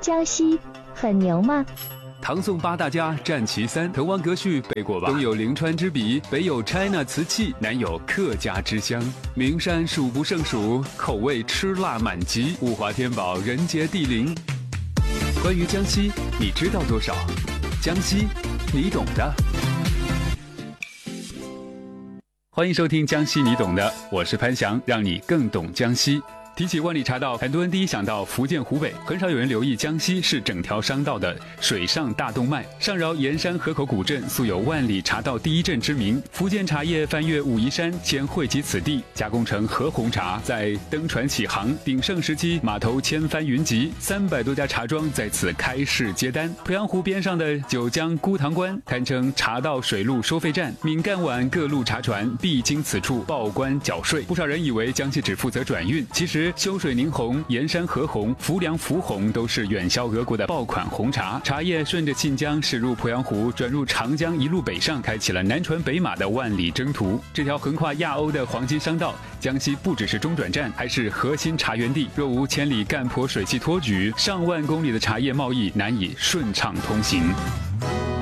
江西很牛吗？ 唐宋八大家占其三，滕王阁序背过吧？东有临川之笔，北有 China 瓷器，南有客家之乡。名山数不胜数，口味吃辣满级，物华天宝，人杰地灵。关于江西，你知道多少？江西，你懂的。欢迎收听《江西你懂的》，我是潘翔，让你更懂江西。提起万里茶道，很多人第一想到福建、湖北，很少有人留意江西是整条商道的水上大动脉。上饶盐山河口古镇素有万里茶道第一镇之名，福建茶叶翻越武夷山，先汇集此地，加工成和红茶，再登船起航。鼎盛时期，码头千帆云集，300多家茶庄在此开市接单。鄱阳湖边上的九江孤塘关，堪称茶道水陆收费站，闽赣皖各路茶船必经此处报关缴税。不少人以为江西只负责转运，其实修水宁红、盐山和红、浮梁福红都是远销俄国的爆款红茶。茶叶顺着信江驶入鄱阳湖，转入长江，一路北上，开启了南船北马的万里征途。这条横跨亚欧的黄金商道，江西不只是中转站，还是核心茶源地。若无千里干坡水系托举，上万公里的茶叶贸易难以顺畅通行。